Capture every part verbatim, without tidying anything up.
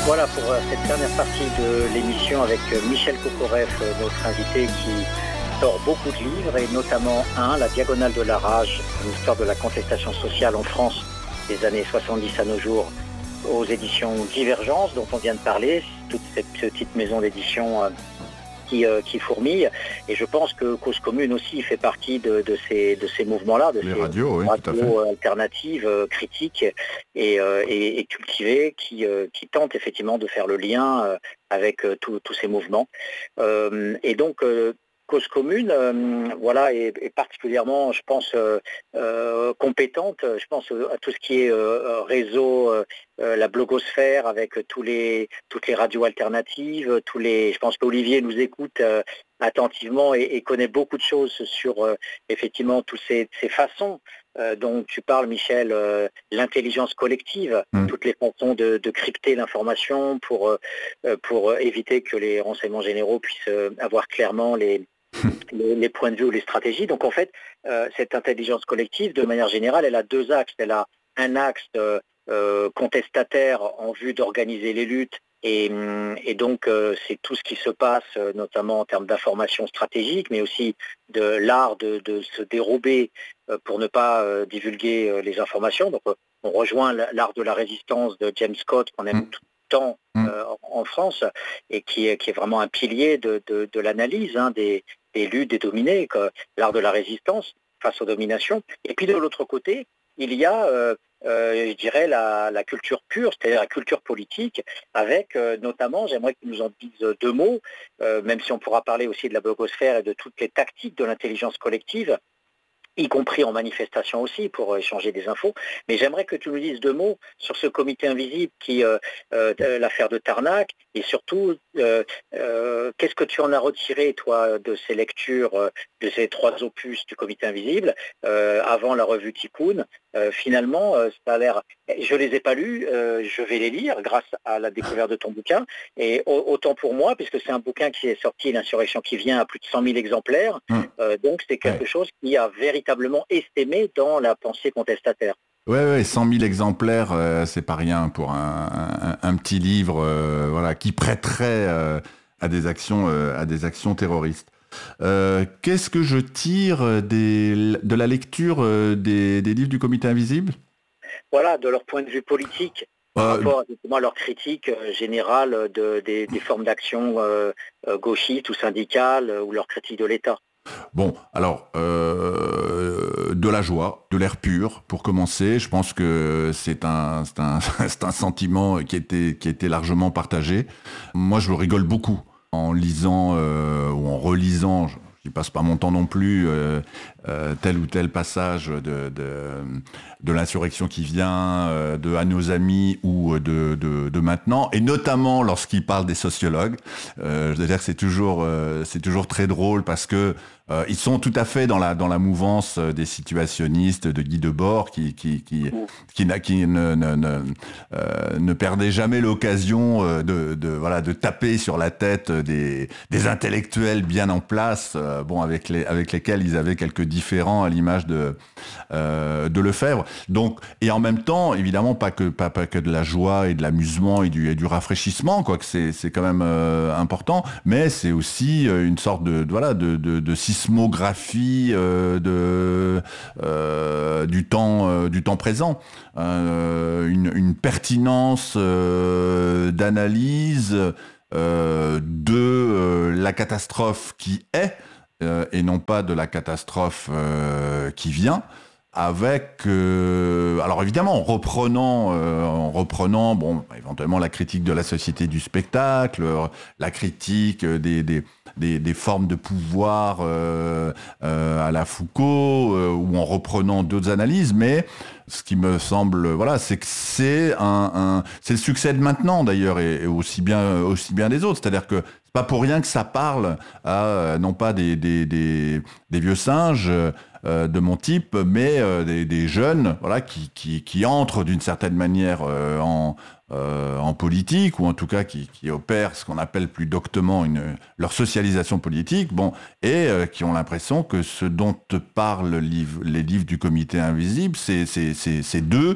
Voilà pour euh, cette dernière partie de l'émission avec euh, Michel Kokoreff, euh, notre invité qui sort beaucoup de livres et notamment un, La Diagonale de la Rage, une histoire de la contestation sociale en France des années soixante-dix à nos jours, aux éditions Divergence dont on vient de parler, toute cette petite maison d'édition euh, qui, euh, qui fourmille. Et je pense que Cause Commune aussi fait partie de, de, ces, de ces mouvements-là, de Les ces radios, oui, tout à fait. radios alternatives, euh, critiques et, euh, et, et cultivées qui, euh, qui tentent effectivement de faire le lien euh, avec euh, tous ces mouvements. Euh, et donc, euh, Cause Commune, euh, voilà, est, est particulièrement, je pense, euh, euh, compétente. Je pense à tout ce qui est euh, réseau, euh, la blogosphère avec tous les, toutes les radios alternatives. Tous les, je pense qu'Olivier nous écoute euh, attentivement et, et connaît beaucoup de choses sur euh, effectivement toutes ces, ces façons euh, dont tu parles, Michel, euh, l'intelligence collective, mmh. toutes les façons de, de crypter l'information pour, euh, pour éviter que les renseignements généraux puissent euh, avoir clairement les Les, les points de vue ou les stratégies. Donc en fait, euh, cette intelligence collective, de manière générale, elle a deux axes. Elle a un axe euh, euh, contestataire en vue d'organiser les luttes et, et donc euh, c'est tout ce qui se passe, euh, notamment en termes d'information stratégique, mais aussi de l'art de, de se dérober euh, pour ne pas euh, divulguer euh, les informations. Donc euh, on rejoint l'art de la résistance de James Scott qu'on aime tout temps euh, en France et qui est, qui est vraiment un pilier de, de, de l'analyse hein, des des luttes, des dominés, l'art de la résistance face aux dominations. Et puis de l'autre côté, il y a, euh, euh, je dirais, la, la culture pure, c'est-à-dire la culture politique, avec euh, notamment, j'aimerais que tu nous en dises deux mots, euh, même si on pourra parler aussi de la blogosphère et de toutes les tactiques de l'intelligence collective, y compris en manifestation aussi, pour échanger des infos. Mais j'aimerais que tu nous dises deux mots sur ce comité invisible, qui, euh, euh, l'affaire de Tarnac, et surtout, euh, euh, qu'est-ce que tu en as retiré, toi, de ces lectures, euh, de ces trois opus du comité invisible, euh, avant la revue Tikkun. Euh, finalement, euh, ça a l'air... Je ne les ai pas lus, euh, je vais les lire grâce à la découverte de ton bouquin. Et autant pour moi, puisque c'est un bouquin qui est sorti, L'insurrection qui vient, à plus de cent mille exemplaires. Mmh. Euh, donc c'est quelque ouais. chose qui a véritablement essaimé dans la pensée contestataire. Oui, ouais, cent mille exemplaires, euh, c'est pas rien pour un, un, un petit livre euh, voilà, qui prêterait euh, à, des actions, euh, à des actions terroristes. Euh, qu'est-ce que je tire des, de la lecture euh, des, des livres du Comité Invisible ? Voilà, de leur point de vue politique, par euh, rapport à leur critique euh, générale de, des, des formes d'action euh, gauchistes ou syndicales, euh, ou leur critique de l'État. Bon, alors, euh, de la joie, de l'air pur, pour commencer. Je pense que c'est un, c'est un, c'est un sentiment qui était, qui était largement partagé. Moi, je rigole beaucoup en lisant euh, ou en relisant, je n'y passe pas mon temps non plus, euh, euh, tel ou tel passage de, de, de l'insurrection qui vient, euh, de À nos amis ou de, de, de maintenant, et notamment lorsqu'il parle des sociologues. Euh, je veux dire que c'est toujours, euh, c'est toujours très drôle parce que Euh, ils sont tout à fait dans la dans la mouvance des situationnistes de Guy Debord qui qui qui qui, qui, qui ne ne ne, euh, ne perdait jamais l'occasion de de voilà de taper sur la tête des des intellectuels bien en place, euh, bon avec les avec lesquels ils avaient quelques différends à l'image de euh, de Lefebvre. Donc et en même temps évidemment pas que pas pas que de la joie et de l'amusement et du et du rafraîchissement, quoi que c'est c'est quand même euh, important, mais c'est aussi une sorte de, de voilà de de, de sismographie euh, de, euh, du, temps, euh, du temps présent, euh, une, une pertinence euh, d'analyse euh, de euh, la catastrophe qui est, euh, et non pas de la catastrophe euh, qui vient. Avec, euh, alors évidemment, en reprenant, euh, en reprenant, bon, éventuellement la critique de la société du spectacle, la critique des des des, des formes de pouvoir euh, euh, à la Foucault, euh, ou en reprenant d'autres analyses, mais ce qui me semble, voilà, c'est que c'est un, un c'est le succès de maintenant d'ailleurs, et, et aussi bien aussi bien des autres, c'est-à-dire que c'est pas pour rien que ça parle à non pas des des des, des vieux singes Euh, de mon type, mais euh, des, des jeunes, voilà, qui qui, qui entrent d'une certaine manière euh, en euh, en politique, ou en tout cas qui, qui opèrent ce qu'on appelle plus doctement une leur socialisation politique, bon, et euh, qui ont l'impression que ce dont te parlent livre, les livres du Comité Invisible, c'est c'est c'est, c'est d'eux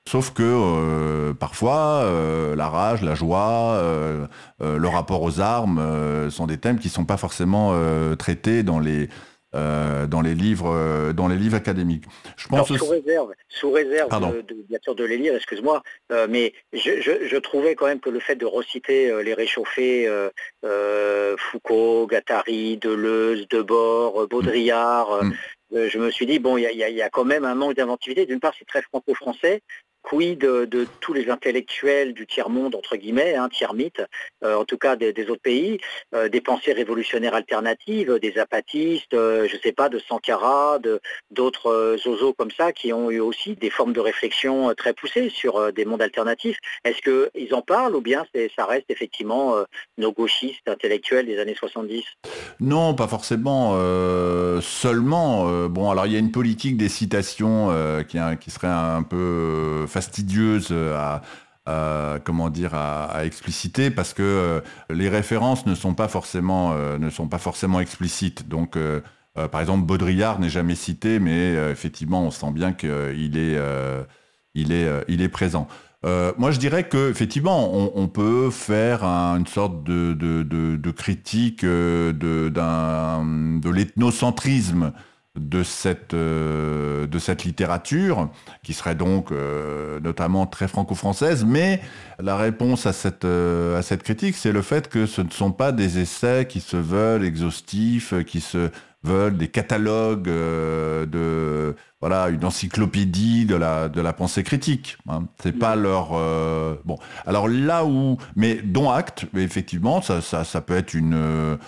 Sauf que euh, parfois, euh, la rage, la joie, euh, euh, le rapport aux armes euh, sont des thèmes qui ne sont pas forcément euh, traités dans les, euh, dans les livres, euh, dans les livres académiques. Je Alors pense sous aussi... réserve, sous réserve Pardon. de, de bien sûr de les lire, excuse-moi, euh, mais je, je, je trouvais quand même que le fait de reciter euh, les réchauffés euh, euh, Foucault, Guattari, Deleuze, Debord, euh, Mm, Baudrillard, euh, mm. euh, je me suis dit bon, il y a, y a- y a quand même un manque d'inventivité. D'une part, c'est très franco-français. Quid de, de tous les intellectuels du tiers-monde, entre guillemets, hein, tiers-mythe, euh, en tout cas des, des autres pays, euh, des pensées révolutionnaires alternatives, des zapatistes, euh, je ne sais pas, de Sankara, de, d'autres euh, zozos comme ça qui ont eu aussi des formes de réflexion euh, très poussées sur euh, des mondes alternatifs. Est-ce qu'ils en parlent ou bien c'est, ça reste effectivement euh, nos gauchistes intellectuels des années soixante-dix? Non, pas forcément. euh, seulement, euh, bon, alors il y a une politique des citations euh, qui, est- qui serait un peu euh, fastidieuse à, à, comment dire, à, à expliciter parce que euh, les références ne sont pas forcément, euh, ne sont pas forcément explicites. Donc, euh, euh, par exemple, Baudrillard n'est jamais cité, mais euh, effectivement, on sent bien qu'il est, euh, il est, euh, il est présent. Euh, moi, je dirais que effectivement, on, on peut faire un- une sorte de, de- de- de critique euh, de, d'un- de l'ethnocentrisme de cette, euh, de cette littérature, qui serait donc euh, notamment très franco-française, mais la réponse à cette, euh, à cette critique, c'est le fait que ce ne sont pas des essais qui se veulent exhaustifs, qui se veulent des catalogues euh, de voilà, une encyclopédie de la, de la pensée critique. Hein. C'est pas leur... euh, bon, alors là où... Mais dont acte, effectivement, ça, ça, ça peut être une,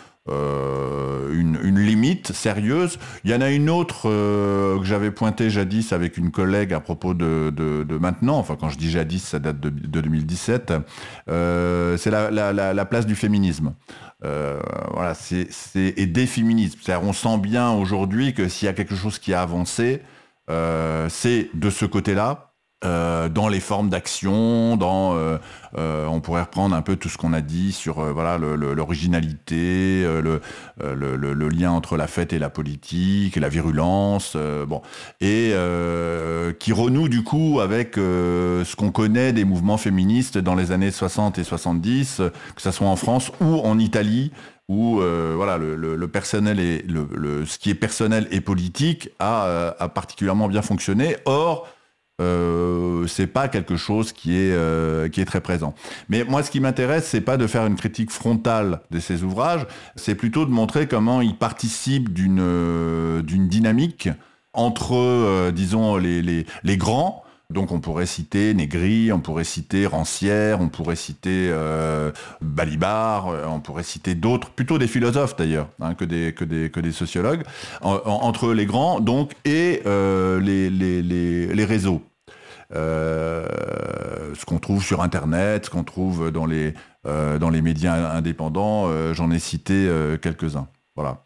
euh, une, une limite sérieuse. Il y en a une autre euh, que j'avais pointée jadis avec une collègue à propos de, de, de maintenant, enfin quand je dis jadis, ça date de, de deux mille dix-sept, euh, c'est la, la, la, la place du féminisme. Euh, voilà, c'est, c'est, et des féminismes. C'est-à-dire, on sent bien aujourd'hui que s'il y a quelque chose qui a avancé, euh, c'est de ce côté-là, euh, dans les formes d'action, dans, euh, euh, on pourrait reprendre un peu tout ce qu'on a dit sur euh, voilà le- le- l'originalité, euh, le, euh, le, le- le lien entre la fête et la politique, la virulence, euh, bon, et euh, qui renoue du coup avec euh, ce qu'on connaît des mouvements féministes dans les années soixante et soixante-dix, euh, que ce soit en France ou en Italie où euh, voilà le, le, le personnel et le, le, ce qui est personnel et politique a, euh, a particulièrement bien fonctionné. Or, euh, c'est pas quelque chose qui est euh, qui est très présent. Mais moi, ce qui m'intéresse, c'est pas de faire une critique frontale de ces ouvrages, c'est plutôt de montrer comment ils participent d'une euh, d'une dynamique entre, euh, disons, les, les, les grands. Donc on pourrait citer Négri, on pourrait citer Rancière, on pourrait citer euh, Balibar, euh, on pourrait citer d'autres, plutôt des philosophes d'ailleurs, hein, que, des, que, des, que des sociologues, en, en, entre les grands donc et euh, les, les, les, les réseaux. Euh, ce qu'on trouve sur Internet, ce qu'on trouve dans les, euh, dans les médias indépendants, euh, j'en ai cité euh, quelques-uns. Voilà.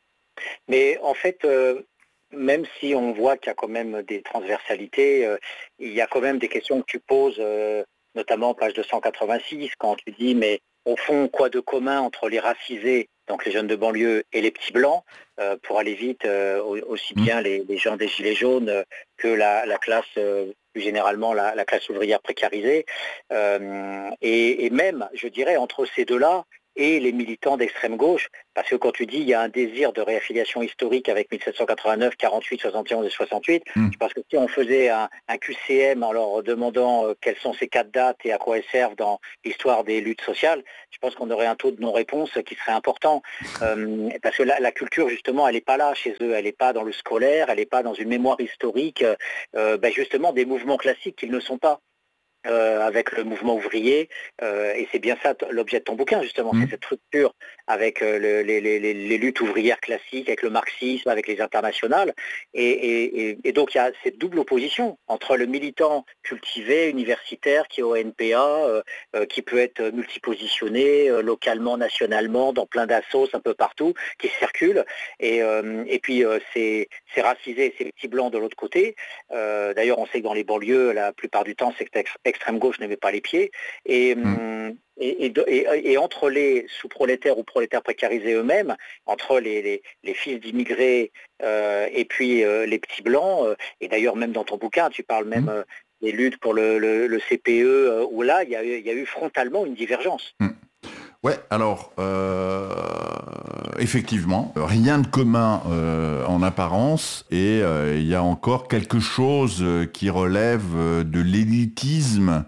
Mais en fait, euh, même si on voit qu'il y a quand même des transversalités, euh, il y a quand même des questions que tu poses, euh, notamment page deux cent quatre-vingt-six, quand tu dis, mais au fond, quoi de commun entre les racisés, donc les jeunes de banlieue, et les petits blancs, euh, pour aller vite, euh, aussi Mmh. bien les, les gens des Gilets jaunes euh, que la, la classe, euh, plus généralement la, la classe ouvrière précarisée, euh, et, et même, je dirais, entre ces deux-là, et les militants d'extrême gauche, parce que quand tu dis il y a un désir de réaffiliation historique avec mille sept cent quatre-vingt-neuf, quarante-huit, soixante et onze et soixante-huit, Mmh. je pense que si on faisait un, un Q C M en leur demandant euh, quelles sont ces quatre dates et à quoi elles servent dans l'histoire des luttes sociales, je pense qu'on aurait un taux de non-réponse qui serait important. Euh, parce que la, la culture, justement, elle n'est pas là chez eux, elle n'est pas dans le scolaire, elle n'est pas dans une mémoire historique, euh, ben justement, des mouvements classiques qu'ils ne sont pas. Euh, avec le mouvement ouvrier, euh, et c'est bien ça t- l'objet de ton bouquin, justement, Mmh. c'est cette rupture avec euh, le- les, les- les- les luttes ouvrières classiques, avec le marxisme, avec les internationales, et, et- et- et donc il y a cette double opposition entre le militant cultivé, universitaire, qui est au N P A, euh, euh, qui peut être multipositionné, euh, localement, nationalement, dans plein d'assos, un peu partout, qui circule, et, euh, et puis euh, ces, ces racisés, ces petits blancs de l'autre côté. Euh, d'ailleurs, on sait que dans les banlieues, la plupart du temps, c'est que extrême gauche ne met pas les pieds. Et, Mmh. et, et, et, et entre les sous-prolétaires ou prolétaires précarisés eux-mêmes, entre les, les, les fils d'immigrés euh, et puis euh, les petits blancs, euh, et d'ailleurs même dans ton bouquin, tu parles même Mmh. euh, les luttes pour le, le, le C P E, euh, où là, il y, a, il y a eu frontalement une divergence. Mmh. Ouais, alors, euh, effectivement, rien de commun euh, en apparence, et euh, il y a encore quelque chose qui relève de l'élitisme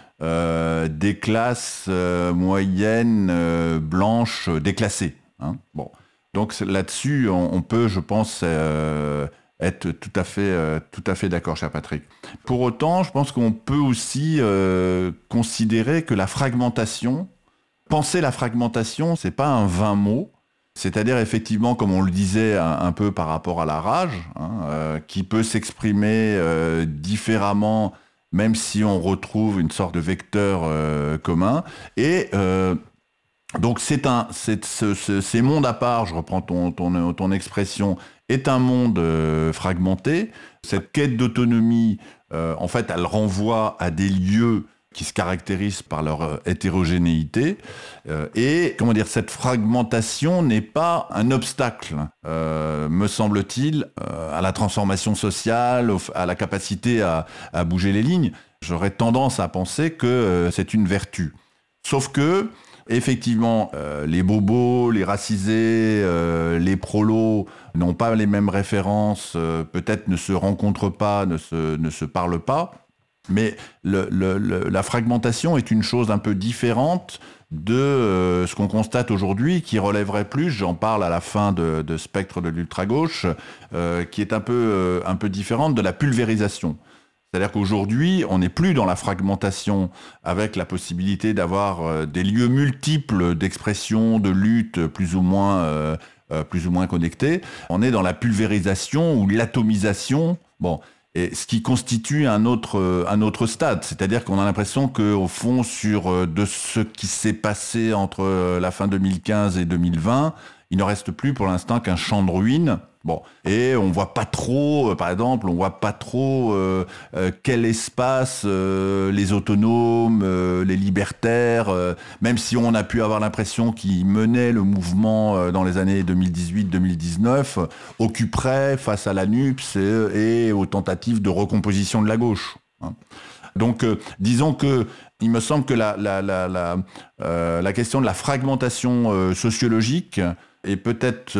euh, des classes euh, moyennes, euh, blanches, déclassées. Hein. Bon. Donc là-dessus, on, on peut, je pense, euh, être tout à fait, euh, tout à fait d'accord, cher Patrick. Pour autant, je pense qu'on peut aussi euh, considérer que la fragmentation, penser la fragmentation, c'est pas un vain mot. C'est-à-dire effectivement, comme on le disait un, un peu par rapport à la rage, hein, euh, qui peut s'exprimer euh, différemment, même si on retrouve une sorte de vecteur euh, commun. Et euh, donc c'est un, c'est, ce, ce, ces mondes à part, je reprends ton, ton, ton expression, est un monde euh, fragmenté. Cette quête d'autonomie, euh, en fait, elle renvoie à des lieux qui se caractérisent par leur euh, hétérogénéité. Euh, et, comment dire, cette fragmentation n'est pas un obstacle, euh, me semble-t-il, euh, à la transformation sociale, au, à la capacité à, à bouger les lignes. J'aurais tendance à penser que euh, c'est une vertu. Sauf que, effectivement, euh, les bobos, les racisés, euh, les prolos n'ont pas les mêmes références, euh, peut-être ne se rencontrent pas, ne se, ne se parlent pas. Mais le, le, le, la fragmentation est une chose un peu différente de euh, ce qu'on constate aujourd'hui, qui relèverait plus, j'en parle à la fin de, de Spectre de l'ultra-gauche, euh, qui est un peu, euh, un peu différente de la pulvérisation. C'est-à-dire qu'aujourd'hui, on n'est plus dans la fragmentation avec la possibilité d'avoir euh, des lieux multiples d'expression, de lutte plus ou moins, euh, euh, plus ou moins connectés. On est dans la pulvérisation ou l'atomisation. Bon. Et ce qui constitue un autre, un autre stade, c'est-à-dire qu'on a l'impression qu'au fond, sur de ce qui s'est passé entre la fin deux mille quinze et deux mille vingt, il ne reste plus pour l'instant qu'un champ de ruines. Bon, et on voit pas trop, euh, par exemple, on voit pas trop euh, euh, quel espace euh, les autonomes, euh, les libertaires, euh, même si on a pu avoir l'impression qu'ils menaient le mouvement euh, dans les années deux mille dix-huit deux mille dix-neuf, euh, occuperaient face à la NUPS et, et aux tentatives de recomposition de la gauche. Hein. Donc, euh, disons que il me semble que la, la, la, la, euh, la question de la fragmentation euh, sociologique et peut-être,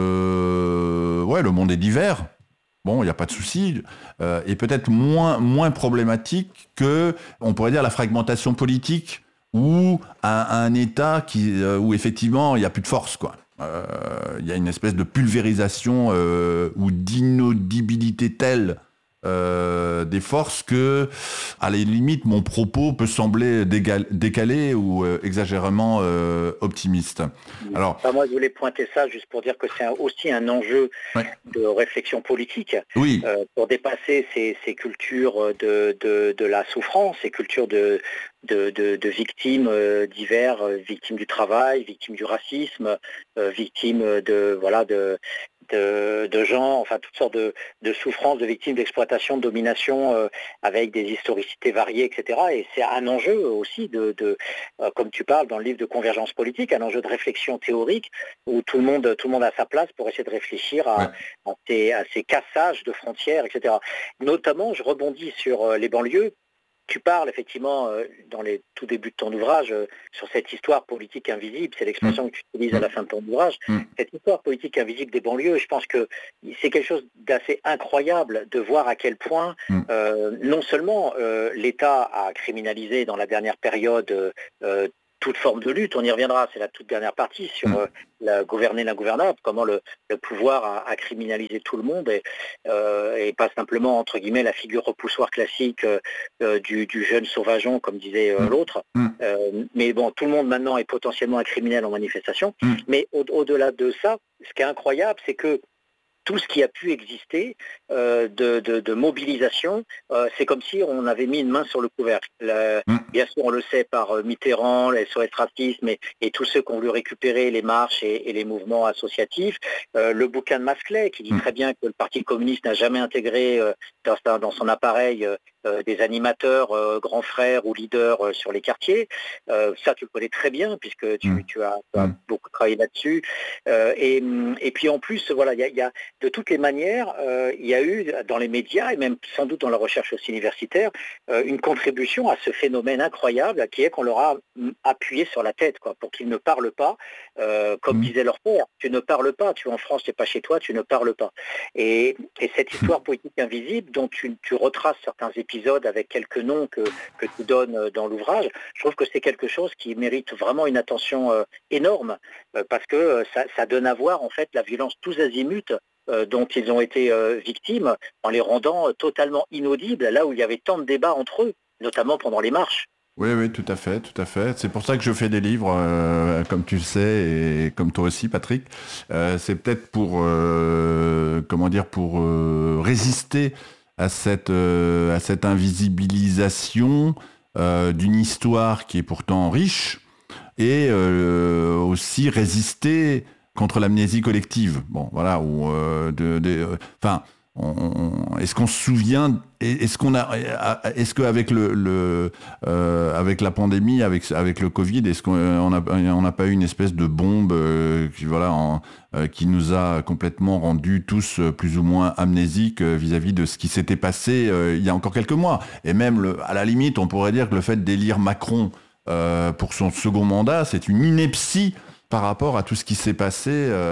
euh, ouais, le monde est divers, bon, il n'y a pas de souci, euh, et peut-être moins, moins problématique que, on pourrait dire, la fragmentation politique ou un, un État qui, euh, où effectivement il n'y a plus de force, quoi. Euh, il y a une espèce de pulvérisation euh, ou d'inaudibilité telle Euh, des forces que, à la limite, mon propos peut sembler dégal- décalé ou euh, exagérément euh, optimiste. Alors, enfin, moi, je voulais pointer ça juste pour dire que c'est un, aussi un enjeu ouais. de réflexion politique oui. euh, pour dépasser ces, ces cultures de, de, de la souffrance, ces cultures de, de, de, de victimes euh, divers, euh, victimes du travail, victimes du racisme, euh, victimes de voilà de De, de gens, enfin toutes sortes de, de souffrances, de victimes d'exploitation, de domination, euh, avec des historicités variées, et cetera. Et c'est un enjeu aussi de, de euh, comme tu parles dans le livre de Convergence politique, un enjeu de réflexion théorique où tout le monde, tout le monde a sa place pour essayer de réfléchir à, ouais. à, ces, à ces cassages de frontières, et cetera. Notamment, je rebondis sur euh, les banlieues. Tu parles effectivement euh, dans les tout débuts de ton ouvrage euh, sur cette histoire politique invisible, c'est l'expression mmh. que tu utilises à la fin de ton ouvrage, mmh. cette histoire politique invisible des banlieues, je pense que c'est quelque chose d'assez incroyable de voir à quel point mmh. euh, non seulement euh, l'État a criminalisé dans la dernière période euh, toute forme de lutte, on y reviendra, c'est la toute dernière partie sur mmh. euh, la gouverner l'ingouvernable, comment le, le pouvoir a, a criminalisé tout le monde et, euh, et pas simplement entre guillemets la figure repoussoir classique euh, du, du jeune sauvageon comme disait euh, mmh. l'autre. Mmh. Euh, mais bon, tout le monde maintenant est potentiellement un criminel en manifestation. Mmh. Mais au, au-delà de ça, ce qui est incroyable, c'est que tout ce qui a pu exister euh, de, de, de mobilisation, euh, c'est comme si on avait mis une main sur le couvercle. La, mmh. Bien sûr, on le sait par euh, Mitterrand, les S O S Racisme et, et tous ceux qui ont voulu récupérer les marches et, et les mouvements associatifs. Euh, le bouquin de Masclet qui dit mmh. très bien que le Parti communiste n'a jamais intégré euh, dans, sa, dans son appareil euh, Euh, des animateurs euh, grands frères ou leaders euh, sur les quartiers. Euh, ça, tu le connais très bien puisque tu, mmh. tu, as, tu as mmh. beaucoup travaillé là-dessus. Euh, et, et puis en plus, voilà, il y a, y a de toutes les manières, euh, il y a a eu dans les médias et même sans doute dans la recherche aussi universitaire euh, une contribution à ce phénomène incroyable qui est qu'on leur a appuyé sur la tête quoi, pour qu'ils ne parlent pas, euh, comme Mmh. disait leur père, tu ne parles pas, tu es en France, tu n'es pas chez toi, tu ne parles pas. Et, et cette histoire politique invisible dont tu, tu retraces certains épisodes avec quelques noms que, que tu donnes dans l'ouvrage, je trouve que c'est quelque chose qui mérite vraiment une attention euh, énorme euh, parce que euh, ça, ça donne à voir en fait la violence tous azimuts euh, dont ils ont été euh, victimes en les rendant euh, totalement inaudibles là où il y avait tant de débats entre eux, notamment pendant les marches. Oui, oui, tout à fait, tout à fait. C'est pour ça que je fais des livres, euh, comme tu le sais, et comme toi aussi, Patrick. Euh, c'est peut-être pour, euh, comment dire, pour euh, résister à cette, euh, à cette invisibilisation euh, d'une histoire qui est pourtant riche, et euh, aussi résister contre l'amnésie collective. Bon, voilà, ou euh, de, de, enfin. On- est-ce qu'on se souvient, est-ce qu'on a, est-ce qu'avec le, le euh, avec la pandémie, avec avec le Covid, est-ce qu'on on a, on n'a pas eu une espèce de bombe euh, qui voilà en, euh, qui nous a complètement rendus tous euh, plus ou moins amnésiques euh, vis-à-vis de ce qui s'était passé euh, il y a encore quelques mois. Et même le, à la limite, on pourrait dire que le fait d'élire Macron euh, pour son second mandat, c'est une ineptie par rapport à tout ce qui s'est passé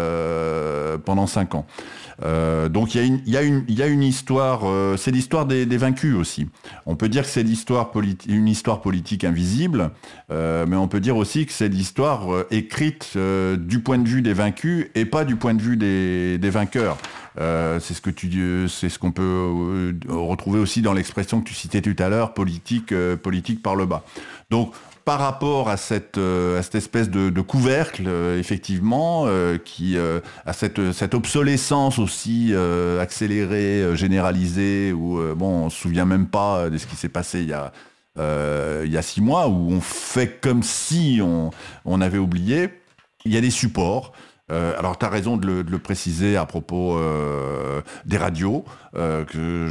euh, pendant cinq ans. Euh, donc il y a une, il y a une, il y a une histoire, euh, c'est l'histoire des, des vaincus aussi. On peut dire que c'est l'histoire politi- une histoire politique invisible, euh, mais on peut dire aussi que c'est l'histoire euh, écrite euh, du point de vue des vaincus et pas du point de vue des, des vainqueurs. Euh, c'est ce que tu, c'est ce qu'on peut euh, retrouver aussi dans l'expression que tu citais tout à l'heure, politique, euh, politique par le bas. Donc par rapport à cette, euh, à cette espèce de, de couvercle, euh, effectivement, euh, qui euh, a cette, cette obsolescence aussi euh, accélérée, euh, généralisée, où euh, bon, on se souvient même pas de ce qui s'est passé il y a, euh, il y a six mois, où on fait comme si on, on avait oublié. Il y a des supports. Euh, alors, tu as raison de le, de le préciser à propos euh, des radios, euh, que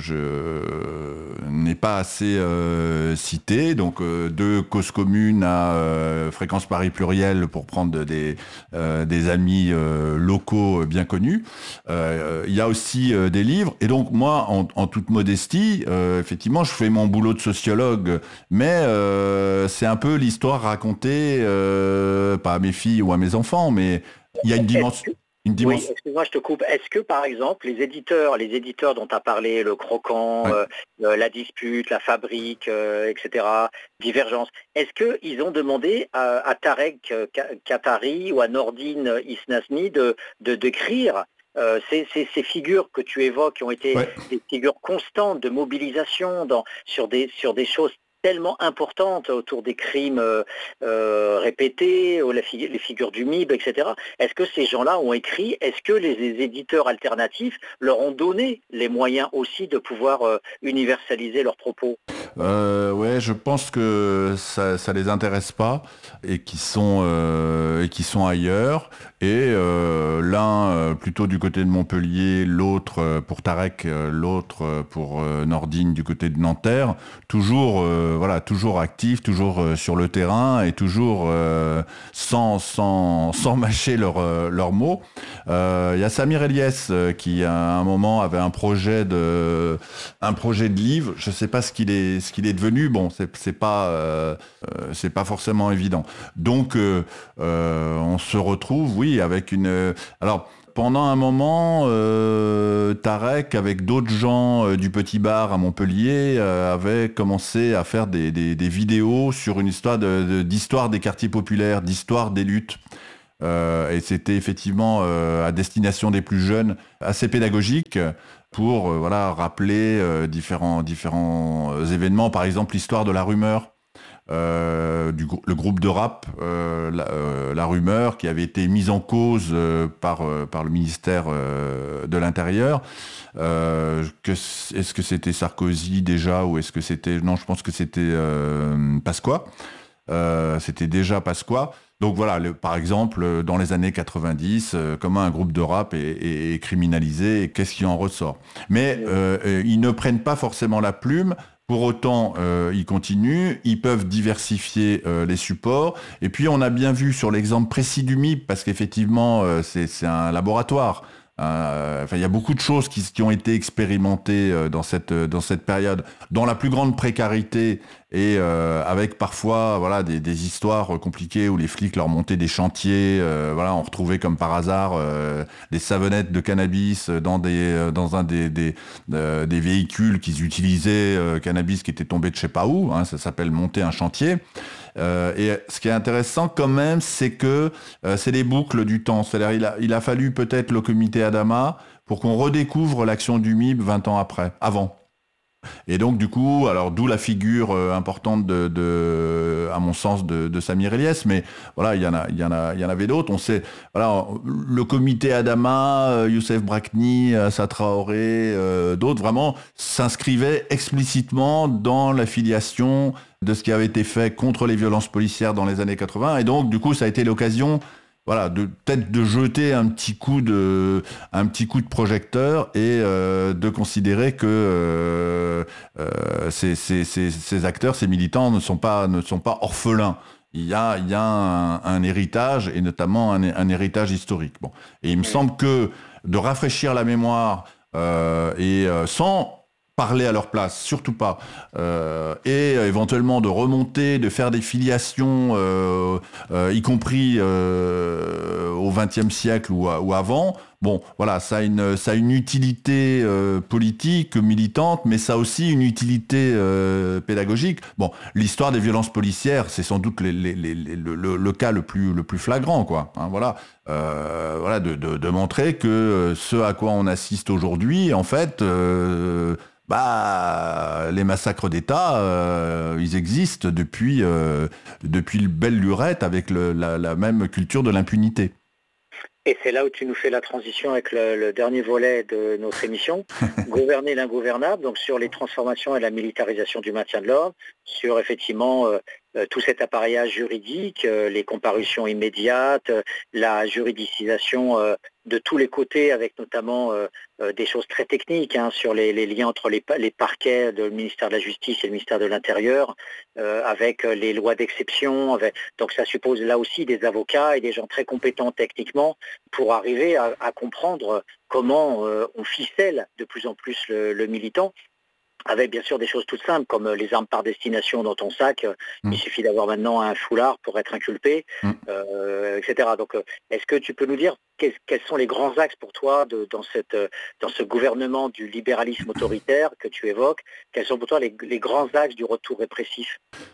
je n'ai pas assez euh, cité. Donc, euh, de Cause Commune à euh, Fréquence Paris Pluriel, pour prendre des, euh, des amis euh, locaux bien connus. Euh, Il y a aussi euh, des livres. Et donc, moi, en, en toute modestie, euh, effectivement, je fais mon boulot de sociologue, mais euh, c'est un peu l'histoire racontée, euh, pas à mes filles ou à mes enfants, mais il y a une Est-ce dimension. que, Une oui, dimension. excuse-moi, je te coupe. Est-ce que, par exemple, les éditeurs, les éditeurs dont tu as parlé, le Croquant, Ouais. euh, euh, la Dispute, la Fabrique, euh, et cetera, Divergence, est-ce qu'ils ont demandé à, à Tarek euh, Katari ou à Nordine Isnasmi de, de d'écrire euh, ces, ces, ces figures que tu évoques, qui ont été Ouais. des figures constantes de mobilisation dans, sur, des, sur des choses tellement importantes autour des crimes euh, euh, répétés, ou la fig- les figures du M I B, et cetera. Est-ce que ces gens-là ont écrit? Est-ce que les, les éditeurs alternatifs leur ont donné les moyens aussi de pouvoir euh, universaliser leurs propos? Euh, ouais, je pense que ça, ça les intéresse pas et qui sont euh, et qui sont ailleurs. Et euh, l'un euh, plutôt du côté de Montpellier, l'autre euh, pour Tarek, euh, l'autre euh, pour euh, Nordine du côté de Nanterre. Toujours, euh, voilà, toujours actifs, toujours euh, sur le terrain et toujours euh, sans sans sans mâcher leurs euh, leurs mots. Euh, Il y a Samir Eliès euh, qui à un moment avait un projet de un projet de livre. Je sais pas ce qu'il est ce qu'il est devenu. Bon, c'est c'est pas euh, euh, c'est pas forcément évident. Donc euh, euh, on se retrouve, oui, avec une. euh, alors. Pendant un moment, euh, Tarek, avec d'autres gens euh, du Petit Bar à Montpellier, euh, avait commencé à faire des, des- des vidéos sur une histoire de- de- d'histoire des quartiers populaires, d'histoire des luttes. Euh, et c'était effectivement euh, à destination des plus jeunes, assez pédagogique pour euh, voilà, rappeler euh, différents, différents euh, événements, par exemple l'histoire de la rumeur. Euh, du, grou- le groupe de rap euh, la, euh, La Rumeur, qui avait été mise en cause euh, par, euh, par le ministère euh, de l'Intérieur. Euh, que, est-ce que c'était Sarkozy déjà, ou est-ce que c'était... Non, je pense que c'était euh, Pasqua. Euh, c'était déjà Pasqua. Donc voilà, le- par exemple, dans les années quatre-vingt-dix, euh, comment un groupe de rap est, est- est criminalisé et qu'est-ce qui en ressort. Mais euh, euh, ils ne prennent pas forcément la plume. Pour autant, euh, ils continuent, ils peuvent diversifier euh, les supports. Et puis, on a bien vu sur l'exemple précis du M I B, parce qu'effectivement, euh, c'est c'est un laboratoire. Euh, enfin, il y a beaucoup de choses qui, qui ont été expérimentées euh, dans cette dans cette période, dans la plus grande précarité et euh, avec parfois voilà des, des histoires compliquées où les flics leur montaient des chantiers. Euh, voilà, on retrouvait comme par hasard euh, des savonnettes de cannabis dans des dans un des des, euh, des véhicules qu'ils utilisaient, euh, cannabis qui était tombé de je sais pas où. Hein, ça s'appelle monter un chantier. Euh, et ce qui est intéressant quand même, c'est que euh, c'est les boucles du temps. C'est-à-dire il a, il a fallu peut-être le comité Adama pour qu'on redécouvre l'action du M I B vingt ans après, avant. Et donc du coup, alors d'où la figure euh, importante de, de, à mon sens, de, de Samir Eliès, mais voilà, il y en a, il y en a, il y en avait d'autres. On sait, voilà, le comité Adama, euh, Youssef Brakni, Assa Traoré, euh, d'autres vraiment s'inscrivaient explicitement dans l'affiliation de ce qui avait été fait contre les violences policières dans les années quatre-vingts. Et donc du coup, ça a été l'occasion. Voilà, de peut-être de jeter un petit coup de, un petit coup de projecteur et euh, de considérer que euh, euh, ces, ces, ces, ces acteurs, ces militants ne sont pas, ne sont pas orphelins. Il y a, il y a un, un héritage et notamment un, un héritage historique. Bon, et il me semble que de rafraîchir la mémoire euh, et euh, sans parler à leur place, surtout pas, euh, et éventuellement de remonter, de faire des filiations, euh, euh, y compris euh, au vingtième siècle ou, ou avant. Bon, voilà, ça a une, ça a une utilité euh, politique, militante, mais ça a aussi une utilité euh, pédagogique. Bon, l'histoire des violences policières, c'est sans doute les, les, les, les, le, le, le cas le plus, le plus flagrant, quoi. Hein, voilà, euh, voilà, de, de, de montrer que ce à quoi on assiste aujourd'hui, en fait. Euh, Bah, les massacres d'État, euh, ils existent depuis, euh, depuis le belle lurette avec le, la, la même culture de l'impunité. Et c'est là où tu nous fais la transition avec le, le dernier volet de notre émission, Gouverner l'ingouvernable, donc sur les transformations et la militarisation du maintien de l'ordre, sur effectivement euh, euh, tout cet appareillage juridique, euh, les comparutions immédiates, euh, la juridicisation euh, de tous les côtés, avec notamment euh, euh, des choses très techniques hein, sur les, les liens entre les, les parquets du ministère de la Justice et le ministère de l'Intérieur, euh, avec les lois d'exception. Avec... Donc ça suppose là aussi des avocats et des gens très compétents techniquement pour arriver à, à comprendre comment euh, on ficelle de plus en plus le, le militant, avec bien sûr des choses toutes simples comme les armes par destination dans ton sac. Mmh. Il suffit d'avoir maintenant un foulard pour être inculpé, mmh. euh, et cetera. Donc est-ce que tu peux nous dire quels, quels sont les grands axes pour toi de, dans, cette, dans ce gouvernement du libéralisme autoritaire que tu évoques? Quels sont pour toi les, les grands axes du retour répressif?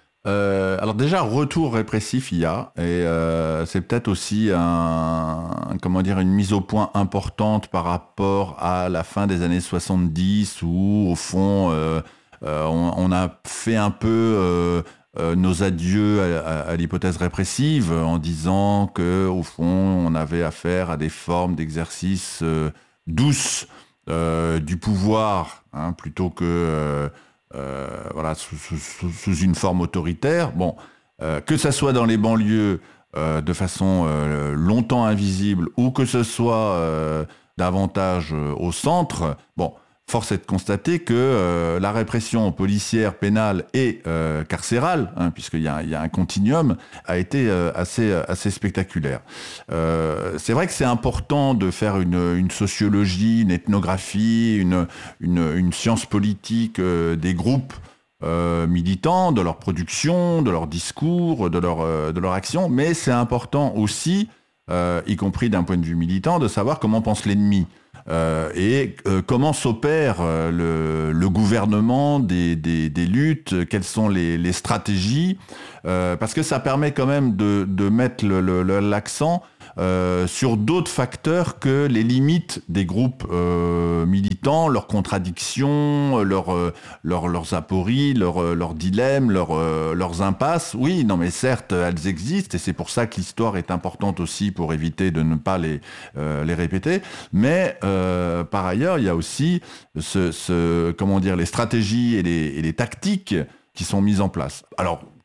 Euh, alors déjà, retour répressif, il y a, et euh, c'est peut-être aussi un, comment dire, une mise au point importante par rapport à la fin des années soixante-dix, où au fond, euh, euh, on, on a fait un peu euh, euh, nos adieux à, à, à l'hypothèse répressive, en disant que au fond, on avait affaire à des formes d'exercice euh, douces euh, du pouvoir, hein, plutôt que euh, Euh, voilà, sous, sous, sous une forme autoritaire. Bon, euh, que ça soit dans les banlieues euh, de façon euh, longtemps invisible ou que ce soit euh, davantage euh, au centre, bon, force est de constater que euh, la répression policière, pénale et euh, carcérale, hein, puisqu'il y a, il y a un continuum, a été euh, assez, assez spectaculaire. Euh, c'est vrai que c'est important de faire une, une sociologie, une ethnographie, une, une, une science politique euh, des groupes euh, militants, de leur production, de leur discours, de leur, euh, de leur action, mais c'est important aussi, euh, y compris d'un point de vue militant, de savoir comment pense l'ennemi. Euh, et euh, comment s'opère euh, le, le gouvernement des, des, des luttes, quelles sont les, les stratégies, euh, parce que ça permet quand même de, de mettre le, le, l'accent euh, sur d'autres facteurs que les limites des groupes euh, militants, leurs contradictions, leurs, leurs, leurs apories, leurs, leurs dilemmes, leurs, leurs impasses. Oui, non mais certes, elles existent et c'est pour ça que l'histoire est importante aussi pour éviter de ne pas les, euh, les répéter, mais euh, par ailleurs, il y a aussi ce, ce, comment dire, les stratégies et les, et les tactiques qui sont mises en place. Alors,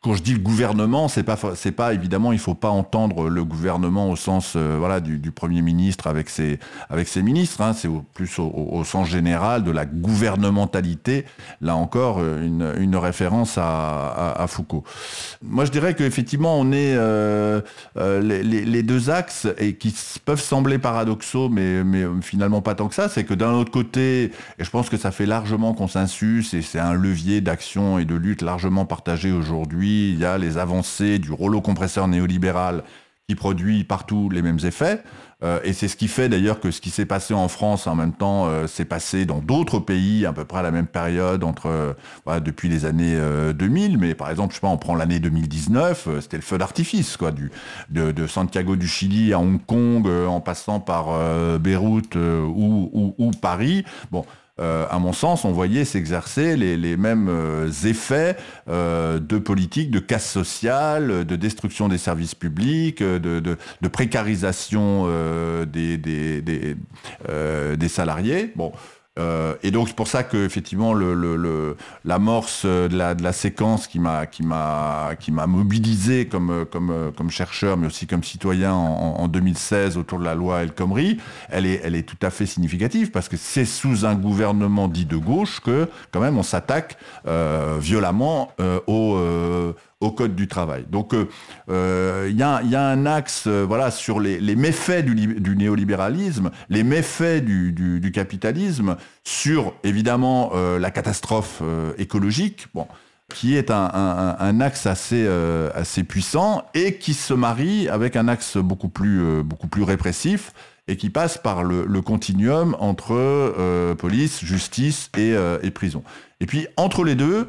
quand je dis le gouvernement, c'est pas, c'est pas évidemment, il faut pas entendre le gouvernement au sens euh, voilà du, du Premier ministre avec ses avec ses ministres. Hein, c'est au, plus au, au sens général de la gouvernementalité. Là encore, une, une référence à, à, à Foucault. Moi, je dirais qu'effectivement, on est euh, euh, les, les deux axes et qui peuvent sembler paradoxaux, mais mais finalement pas tant que ça. C'est que d'un autre côté, et je pense que ça fait largement consensus et c'est un levier d'action et de lutte largement partagé aujourd'hui. Il y a les avancées du rouleau compresseur néolibéral qui produit partout les mêmes effets. Euh, et c'est ce qui fait d'ailleurs que ce qui s'est passé en France en même temps euh, s'est passé dans d'autres pays à peu près à la même période entre euh, voilà, depuis les années euh, deux mille. Mais par exemple, je sais pas, on prend l'année deux mille dix-neuf, euh, c'était le feu d'artifice quoi, du, de, de Santiago du Chili à Hong Kong, euh, en passant par euh, Beyrouth euh, ou, ou, ou Paris. Bon. Euh, à mon sens, on voyait s'exercer les, les mêmes euh, effets euh, de politique, de casse sociale, de destruction des services publics, de, de, de précarisation euh, des, des, des, euh, des salariés. Bon. Euh, et donc c'est pour ça que effectivement le, le, le, l'amorce de la, de la séquence qui m'a qui m'a qui m'a mobilisé comme comme comme chercheur mais aussi comme citoyen en, en deux mille seize autour de la loi El Khomri, elle est elle est tout à fait significative parce que c'est sous un gouvernement dit de gauche que quand même on s'attaque euh, violemment euh, au euh, au code du travail. Donc, il euh, y, a, y a un axe euh, voilà, sur les, les méfaits du, du néolibéralisme, les méfaits du, du, du capitalisme, sur, évidemment, euh, la catastrophe euh, écologique, bon, qui est un, un, un axe assez, euh, assez puissant et qui se marie avec un axe beaucoup plus, euh, beaucoup plus répressif et qui passe par le, le continuum entre euh, police, justice et, euh, et prison. Et puis, entre les deux,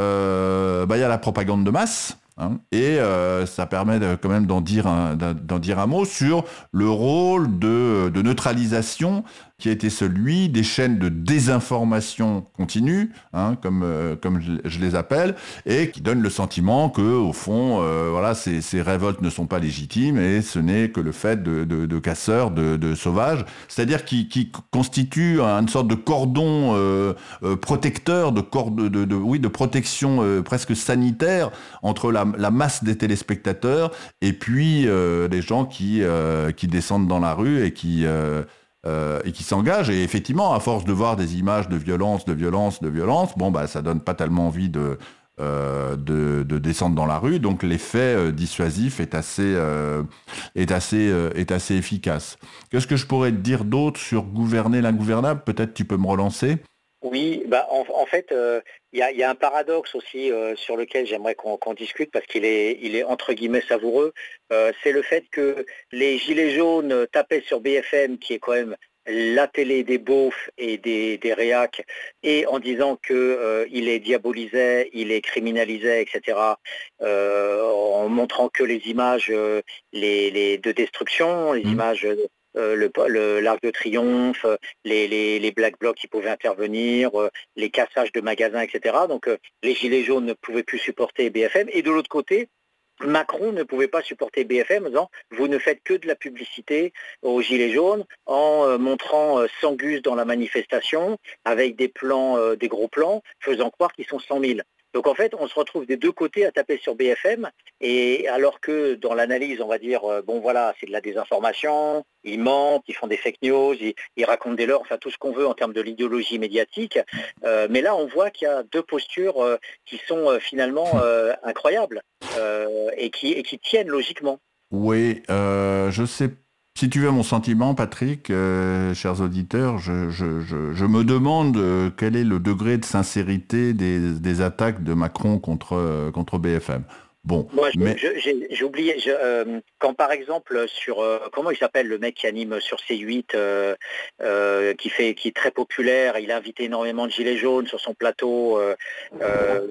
euh, bah, y a la propagande de masse, hein, et euh, ça permet de, quand même d'en dire, un, d'en dire un mot sur le rôle de, de neutralisation qui a été celui des chaînes de désinformation continue, hein, comme, euh, comme je, je les appelle, et qui donnent le sentiment que, au fond, euh, voilà, ces, ces révoltes ne sont pas légitimes et ce n'est que le fait de, de, de casseurs, de, de sauvages, c'est-à-dire qui, qui constitue une sorte de cordon euh, euh, protecteur, de, corde, de, de, oui, de protection euh, presque sanitaire entre la, la masse des téléspectateurs et puis euh, les gens qui, euh, qui descendent dans la rue et qui... Euh, Euh, et qui s'engagent. Et effectivement, à force de voir des images de violence, de violence, de violence, bon, bah, ça donne pas tellement envie de, euh, de, de descendre dans la rue. Donc, l'effet euh, dissuasif est assez, euh, est assez, euh, est assez efficace. Qu'est-ce que je pourrais te dire d'autre sur gouverner l'ingouvernable? Peut-être tu peux me relancer? Oui, bah en, en fait, il euh, y, a, y a un paradoxe aussi euh, sur lequel j'aimerais qu'on qu'on discute parce qu'il est, il est entre guillemets savoureux. Euh, c'est le fait que les gilets jaunes tapaient sur B F M, qui est quand même la télé des beaufs et des, des réacs, et en disant qu'il euh, les diabolisait, il les criminalisait, et cetera, euh, en montrant que les images euh, les, les de destruction, les mmh. images... Euh, le, le, l'Arc de Triomphe, les, les, les Black Blocs qui pouvaient intervenir, euh, les cassages de magasins, et cetera. Donc euh, les Gilets jaunes ne pouvaient plus supporter B F M. Et de l'autre côté, Macron ne pouvait pas supporter B F M en disant « vous ne faites que de la publicité aux Gilets jaunes en euh, montrant euh, cent gus dans la manifestation avec des plans, euh, des gros plans, faisant croire qu'ils sont cent mille ». Donc en fait, on se retrouve des deux côtés à taper sur B F M, et alors que dans l'analyse, on va dire, euh, bon voilà, c'est de la désinformation, ils mentent, ils font des fake news, ils, ils racontent des leurres, enfin tout ce qu'on veut en termes de l'idéologie médiatique. Euh, mais là, on voit qu'il y a deux postures euh, qui sont euh, finalement euh, incroyables euh, et, qui, et qui tiennent logiquement. Oui, euh, je sais pas. Si tu veux mon sentiment, Patrick, euh, chers auditeurs, je, je, je, je me demande euh, quel est le degré de sincérité des, des attaques de Macron contre, euh, contre B F M. Bon, Moi, je, mais... je, j'ai, j'ai oublié, je, euh, quand par exemple sur, euh, comment il s'appelle le mec qui anime sur C huit, euh, euh, qui, fait, qui est très populaire, il a invité énormément de gilets jaunes sur son plateau, euh, euh,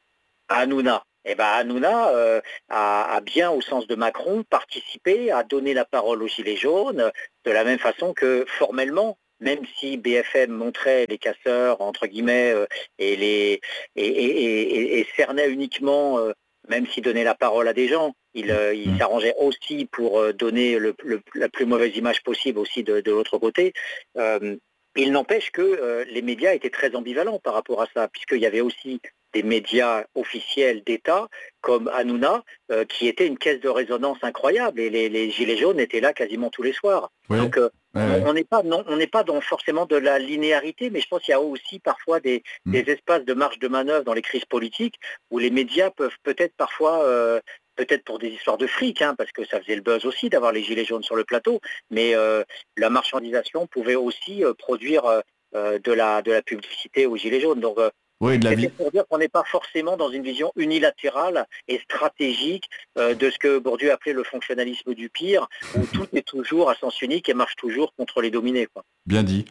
Hanouna. Eh ben Hanouna euh, a, a bien, au sens de Macron, participé à donner la parole aux Gilets jaunes, de la même façon que formellement, même si B F M montrait les casseurs, entre guillemets, euh, et, les, et, et, et, et cernait uniquement, euh, même s'il donnait la parole à des gens, il, euh, il s'arrangeait aussi pour euh, donner le, le, la plus mauvaise image possible aussi de, de l'autre côté. Euh, il n'empêche que euh, les médias étaient très ambivalents par rapport à ça, puisqu'il y avait aussi des médias officiels d'État comme Hanouna, euh, qui était une caisse de résonance incroyable, et les, les Gilets jaunes étaient là quasiment tous les soirs. Oui. Donc euh, Ouais, on ouais. on n'est pas, non, on n'est pas dans forcément de la linéarité, mais je pense qu'il y a aussi parfois des, Mm. des espaces de marge de manœuvre dans les crises politiques où les médias peuvent peut-être parfois, euh, peut-être pour des histoires de fric, hein, parce que ça faisait le buzz aussi d'avoir les Gilets jaunes sur le plateau, mais euh, la marchandisation pouvait aussi euh, produire euh, euh, de la, de la publicité aux Gilets jaunes. Donc euh, Oui, de la c'était vie. pour dire qu'on n'est pas forcément dans une vision unilatérale et stratégique euh, de ce que Bourdieu appelait le fonctionnalisme du pire, où tout est toujours à sens unique et marche toujours contre les dominés, quoi. Bien dit.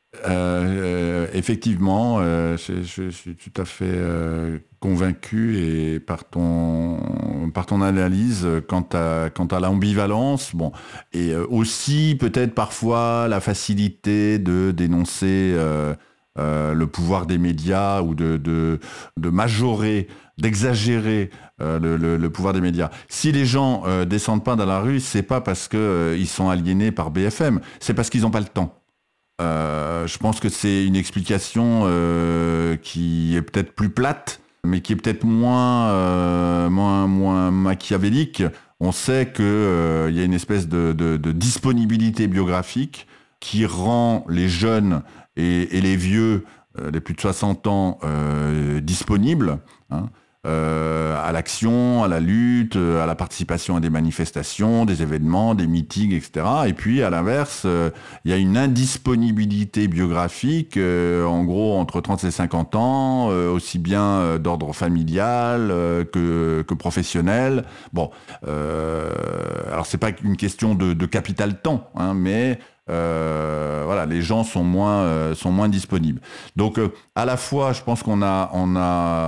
Euh, effectivement, euh, je, je suis tout à fait euh, convaincu et par ton, par ton analyse quant à, quant à l'ambivalence, bon, et euh, aussi peut-être parfois la facilité de dénoncer euh, euh, le pouvoir des médias ou de, de, de majorer, d'exagérer euh, le, le, le pouvoir des médias. Si les gens euh, descendent pas dans la rue, c'est pas parce que euh, ils sont aliénés par B F M, c'est parce qu'ils n'ont pas le temps. Euh, je pense que c'est une explication euh, qui est peut-être plus plate, mais qui est peut-être moins, euh, moins, moins machiavélique. On sait qu'il euh, y a une espèce de, de, de disponibilité biographique qui rend les jeunes et, et les vieux, euh, les plus de soixante ans, euh, disponibles, hein, euh, à l'action, à la lutte, à la participation à des manifestations, des événements, des meetings, et cetera. Et puis, à l'inverse, euh, il y a une indisponibilité biographique, euh, en gros entre trente et cinquante ans, euh, aussi bien euh, d'ordre familial euh, que, que professionnel. Bon, euh, alors c'est pas une question de, de capital temps, hein, mais euh, voilà, les gens sont moins, euh, sont moins disponibles. Donc, euh, à la fois, je pense qu'on a, on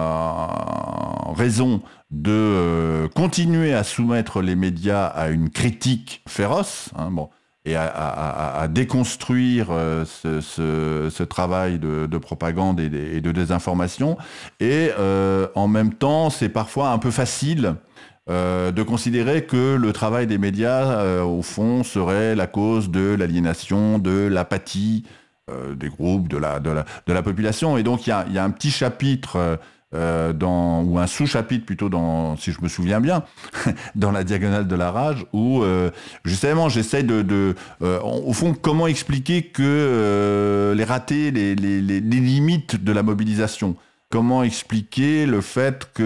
a raison de euh, continuer à soumettre les médias à une critique féroce, hein, bon, et à, à, à déconstruire euh, ce, ce, ce travail de, de propagande et de, et de désinformation. Et euh, en même temps, c'est parfois un peu facile euh, de considérer que le travail des médias, euh, au fond, serait la cause de l'aliénation, de l'apathie euh, des groupes, de la, de la, de la population. Et donc, il y a, y a un petit chapitre, euh, dans, ou un sous-chapitre plutôt, dans, si je me souviens bien, dans la diagonale de la rage, où euh, justement j'essaie de, de euh, au fond, comment expliquer que euh, les ratés, les, les, les, les limites de la mobilisation. Comment expliquer le fait que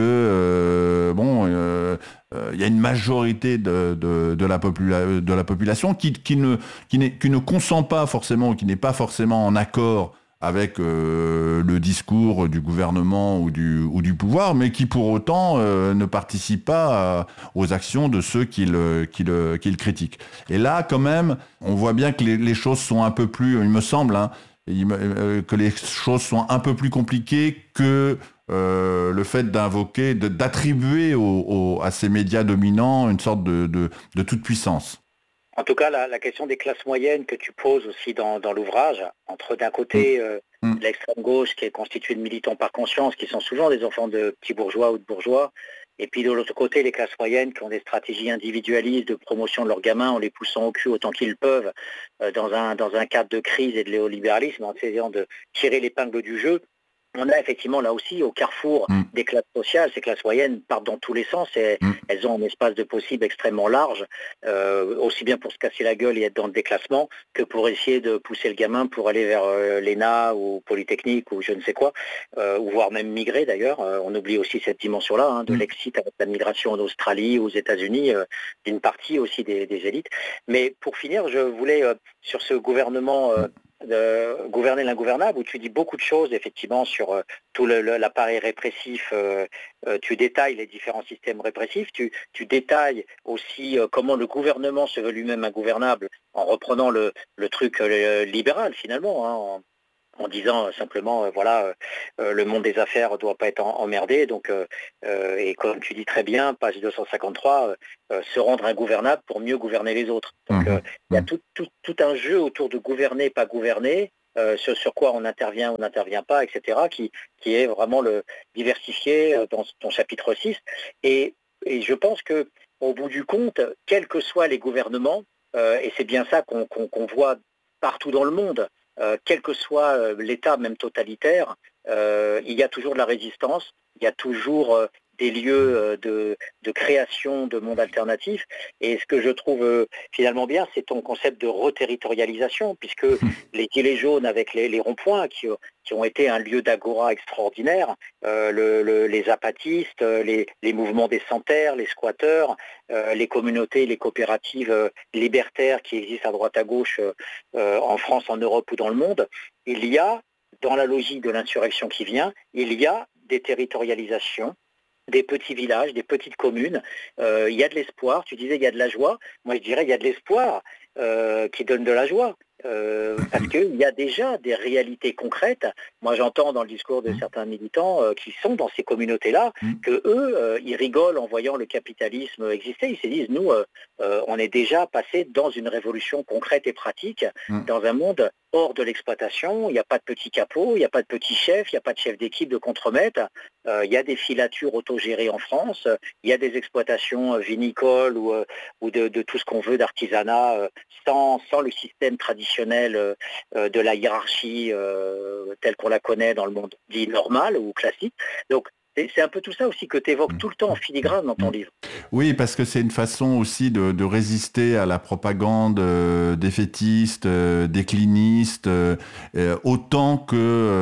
euh, bon, euh, euh, y a une majorité de, de, de, la, popula- de la population qui, qui, ne, qui, n'est- qui ne consent pas forcément, qui n'est pas forcément en accord avec euh, le discours du gouvernement ou du, ou du pouvoir, mais qui pour autant euh, ne participe pas à, aux actions de ceux qui le, qui, le, qui le critiquent. Et là, quand même, on voit bien que les, les choses sont un peu plus, il me semble, hein, il me, euh, que les choses sont un peu plus compliquées que euh, le fait d'invoquer, de, d'attribuer au, au, à ces médias dominants une sorte de, de, de toute-puissance. En tout cas, la, la question des classes moyennes que tu poses aussi dans, dans l'ouvrage, entre d'un côté euh, Mmh. l'extrême gauche qui est constituée de militants par conscience, qui sont souvent des enfants de petits bourgeois ou de bourgeois, et puis de l'autre côté les classes moyennes qui ont des stratégies individualistes de promotion de leurs gamins en les poussant au cul autant qu'ils peuvent euh, dans, un, dans un cadre de crise et de néolibéralisme, en essayant de tirer l'épingle du jeu. On a effectivement là aussi au carrefour Mmh. des classes sociales, ces classes moyennes partent dans tous les sens et Mmh. elles ont un espace de possible extrêmement large, euh, aussi bien pour se casser la gueule et être dans le déclassement que pour essayer de pousser le gamin pour aller vers euh, l'E N A ou Polytechnique ou je ne sais quoi, euh, ou voire même migrer d'ailleurs. Euh, on oublie aussi cette dimension-là, hein, de Mmh. l'exit avec la migration en Australie, aux États-Unis, euh, d'une partie aussi des, des élites. Mais pour finir, je voulais, euh, sur ce gouvernement... Euh, de gouverner l'ingouvernable, où tu dis beaucoup de choses effectivement sur euh, tout le, le, l'appareil répressif, euh, euh, tu détailles les différents systèmes répressifs, tu, tu détailles aussi euh, comment le gouvernement se veut lui-même ingouvernable en reprenant le, le truc euh, libéral finalement, hein, en, en disant simplement, euh, voilà, euh, le monde des affaires ne doit pas être en, emmerdé, donc, euh, euh, et comme tu dis très bien, page deux cent cinquante-trois, euh, se rendre ingouvernable pour mieux gouverner les autres. Donc, euh, il y a tout, tout, tout un jeu autour de gouverner, pas gouverner, euh, sur, sur quoi on intervient ou n'intervient pas, et cetera, qui, qui est vraiment le diversifié euh, dans ton chapitre six. Et, et je pense que au bout du compte, quels que soient les gouvernements, euh, et c'est bien ça qu'on, qu'on, qu'on voit partout dans le monde, Euh, quel que soit euh, l'État, même totalitaire, euh, il y a toujours de la résistance il y a toujours euh, des lieux euh, de, de création de mondes alternatifs. Et ce que je trouve euh, finalement bien, c'est ton concept de reterritorialisation, puisque les gilets jaunes avec les, les ronds-points qui, qui ont été un lieu d'agora extraordinaire, euh, le, le, les apatistes, les, les mouvements des sans-terre, les squatteurs, euh, les communautés, les coopératives euh, libertaires qui existent à droite à gauche euh, en France, en Europe ou dans le monde, il y a, dans la logique de l'insurrection qui vient, il y a des territorialisations, des petits villages, des petites communes. Euh, il y a de l'espoir. Tu disais il y a de la joie. Moi, je dirais il y a de l'espoir euh, qui donne de la joie. Euh, parce qu'il y a déjà des réalités concrètes. Moi, j'entends dans le discours de certains militants euh, qui sont dans ces communautés-là que eux, euh, ils rigolent en voyant le capitalisme exister. Ils se disent, nous, euh, euh, on est déjà passé dans une révolution concrète et pratique, dans un monde hors de l'exploitation. Il n'y a pas de petits capots, il n'y a pas de petits chefs, il n'y a pas de chef d'équipe de contremaître. Euh, il y a des filatures autogérées en France. Il y a des exploitations vinicoles ou, euh, ou de, de tout ce qu'on veut d'artisanat euh, sans, sans le système traditionnel euh, de la hiérarchie euh, telle qu'on la connaît dans le monde dit normal ou classique. Donc, c'est un peu tout ça aussi que tu évoques tout le temps en filigrane dans ton livre. Oui, parce que c'est une façon aussi de, de résister à la propagande euh, défaitiste, euh, décliniste, euh, autant que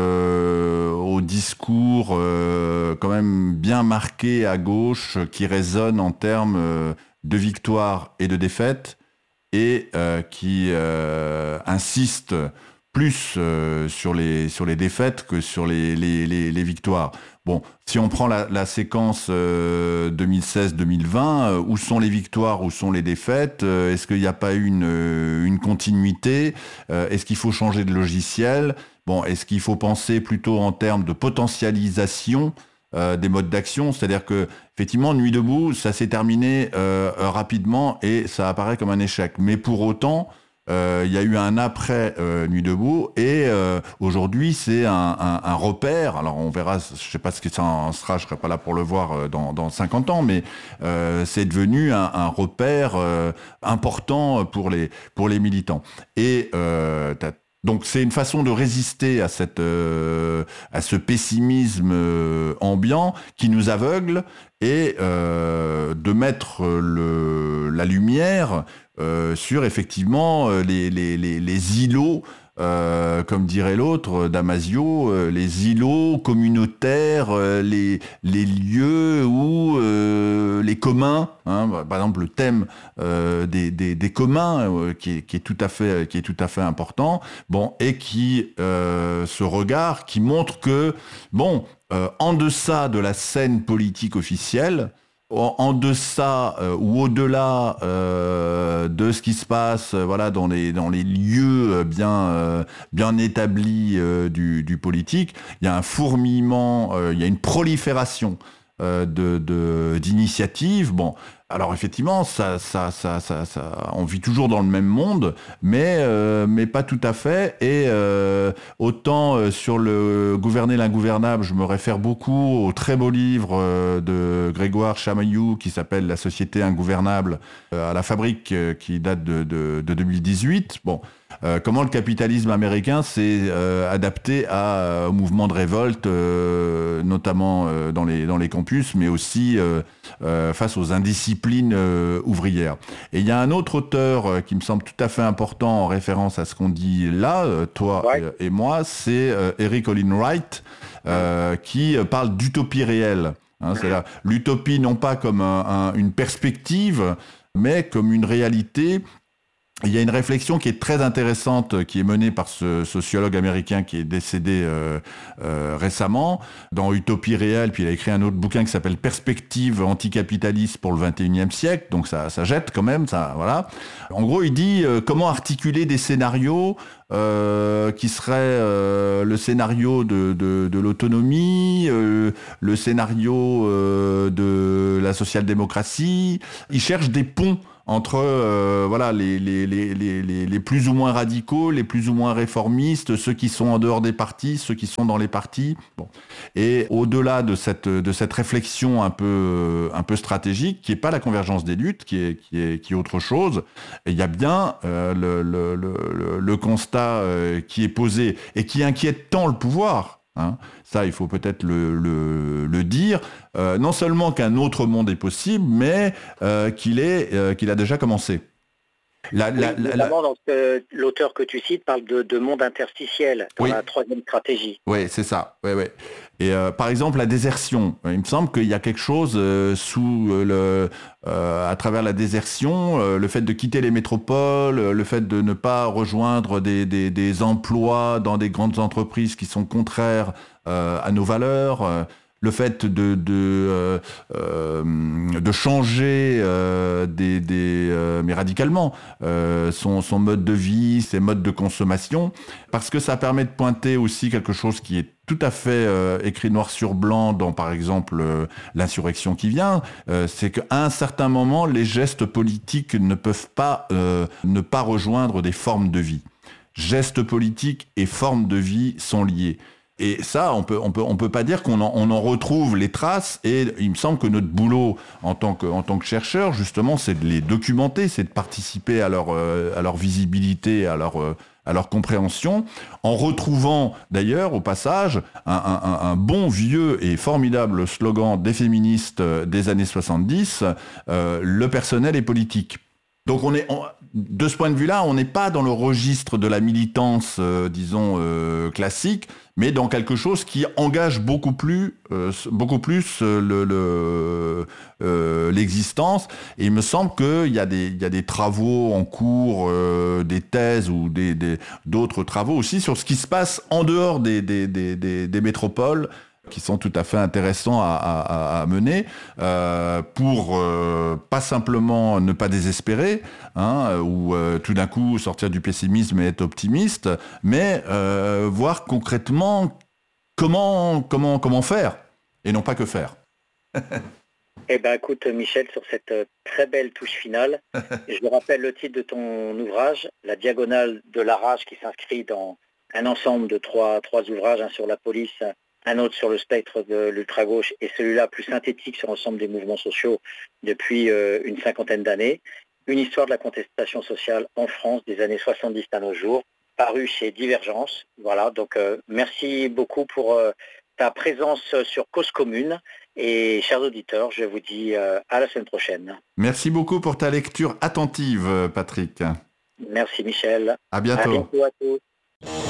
euh, au discours euh, quand même bien marqué à gauche qui résonne en termes euh, de victoire et de défaite et euh, qui euh, insiste plus euh, sur les sur les défaites que sur les les, les, les victoires. Bon, si on prend la, la séquence euh, deux mille seize deux mille vingt, euh, où sont les victoires, où sont les défaites? euh, Est-ce qu'il n'y a pas une euh, une continuité? euh, Est-ce qu'il faut changer de logiciel? Bon, est-ce qu'il faut penser plutôt en termes de potentialisation euh, des modes d'action? C'est-à-dire que effectivement, Nuit debout, ça s'est terminé euh, rapidement et ça apparaît comme un échec. Mais pour autant, Euh, il y a eu un après euh, Nuit debout et euh, aujourd'hui c'est un, un, un repère. Alors on verra, je ne sais pas ce que ça en sera, je ne serai pas là pour le voir euh, dans, dans cinquante ans, mais euh, c'est devenu un, un repère euh, important pour les, pour les militants. Et euh, donc c'est une façon de résister à, cette, euh, à ce pessimisme euh, ambiant qui nous aveugle et euh, de mettre le, la lumière Euh, sur effectivement euh, les, les, les, les îlots, euh, comme dirait l'autre, Damasio, euh, les îlots communautaires, euh, les, les lieux où euh, les communs, hein, par exemple le thème euh, des, des, des communs euh, qui, est, qui, est tout à fait, qui est tout à fait important, bon, et qui, euh, ce regard qui montre que, bon, euh, en deçà de la scène politique officielle, en deçà euh, ou au-delà euh, de ce qui se passe euh, voilà, dans, les, dans les lieux bien, euh, bien établis euh, du, du politique, il y a un fourmillement, euh, il y a une prolifération euh, de, de, d'initiatives. Bon, alors effectivement, ça, ça, ça, ça, ça, on vit toujours dans le même monde, mais, euh, mais pas tout à fait. Et euh, autant euh, sur le gouverner l'ingouvernable, je me réfère beaucoup au très beau livre euh, de Grégoire Chamaillou qui s'appelle La société ingouvernable euh, à la fabrique, euh, qui date de, de, de deux mille dix-huit. Bon. Euh, comment le capitalisme américain s'est euh, adapté à, euh, au mouvement de révolte, euh, notamment euh, dans, les, dans les campus, mais aussi euh, euh, face aux indisciplines euh, ouvrières. Et il y a un autre auteur euh, qui me semble tout à fait important en référence à ce qu'on dit là, euh, toi ouais. et, et moi, c'est euh, Eric Olin Wright, euh, qui parle d'utopie réelle. Hein, c'est-à-dire l'utopie non pas comme un, un, une perspective, mais comme une réalité. Il y a une réflexion qui est très intéressante, qui est menée par ce sociologue américain qui est décédé euh, euh, récemment, dans Utopie réelle, puis il a écrit un autre bouquin qui s'appelle Perspective anticapitaliste pour le vingt et unième siècle, donc ça, ça jette quand même, ça, voilà. En gros, il dit euh, comment articuler des scénarios euh, qui seraient euh, le scénario de, de, de l'autonomie, euh, le scénario euh, de la social-démocratie. Il cherche des ponts entre euh, voilà, les, les, les, les, les plus ou moins radicaux, les plus ou moins réformistes, ceux qui sont en dehors des partis, ceux qui sont dans les partis. Bon. Et au-delà de cette, de cette réflexion un peu, un peu stratégique, qui n'est pas la convergence des luttes, qui est, qui est, qui est autre chose, il y a bien euh, le, le, le, le constat euh, qui est posé et qui inquiète tant le pouvoir, Hein. Ça, il faut peut-être le, le, le dire. Euh, non seulement qu'un autre monde est possible, mais euh, qu'il est, euh, qu'il a déjà commencé. La, la, oui, la, notamment, la... donc, euh, l'auteur que tu cites parle de, de monde interstitiel dans oui. la troisième stratégie. Oui, c'est ça. Ouais, ouais. Et euh, par exemple, la désertion. Il me semble qu'il y a quelque chose euh, sous le, euh, à travers la désertion, euh, le fait de quitter les métropoles, le fait de ne pas rejoindre des, des, des emplois dans des grandes entreprises qui sont contraires euh, à nos valeurs. Euh, le fait de, de, euh, euh, de changer euh, des, des, euh, mais radicalement euh, son, son mode de vie, ses modes de consommation, parce que ça permet de pointer aussi quelque chose qui est tout à fait euh, écrit noir sur blanc dans, par exemple, euh, l'insurrection qui vient, euh, c'est qu'à un certain moment, les gestes politiques ne peuvent pas euh, ne pas rejoindre des formes de vie. Gestes politiques et formes de vie sont liés. Et ça, on peut, on peut, on peut pas dire qu'on en, on en retrouve les traces. Et il me semble que notre boulot en tant que, en tant que chercheur, justement, c'est de les documenter, c'est de participer à leur, euh, à leur visibilité, à leur, euh, à leur compréhension, en retrouvant d'ailleurs au passage un, un, un bon vieux et formidable slogan des féministes des années soixante-dix, euh, le personnel est politique. Donc on est, on, de ce point de vue-là, on n'est pas dans le registre de la militance, euh, disons, euh, classique, mais dans quelque chose qui engage beaucoup plus, euh, beaucoup plus euh, le, le, euh, l'existence. Et il me semble qu'il y a des, il y a des travaux en cours, euh, des thèses ou des, des, d'autres travaux aussi sur ce qui se passe en dehors des, des, des, des, des métropoles, qui sont tout à fait intéressants à, à, à mener euh, pour euh, pas simplement ne pas désespérer hein, ou euh, tout d'un coup sortir du pessimisme et être optimiste, mais euh, voir concrètement comment, comment, comment faire et non pas que faire. Eh bien écoute Michel, sur cette très belle touche finale, je rappelle le titre de ton ouvrage, La diagonale de la rage, qui s'inscrit dans un ensemble de trois, trois ouvrages, un sur la police, un autre sur le spectre de l'ultra-gauche et celui-là plus synthétique sur l'ensemble des mouvements sociaux depuis euh, une cinquantaine d'années. Une histoire de la contestation sociale en France des années soixante-dix à nos jours, paru chez Divergence. Voilà, donc euh, merci beaucoup pour euh, ta présence sur Cause Commune. Et chers auditeurs, je vous dis euh, à la semaine prochaine. Merci beaucoup pour ta lecture attentive, Patrick. Merci Michel. À bientôt. À bientôt à tous.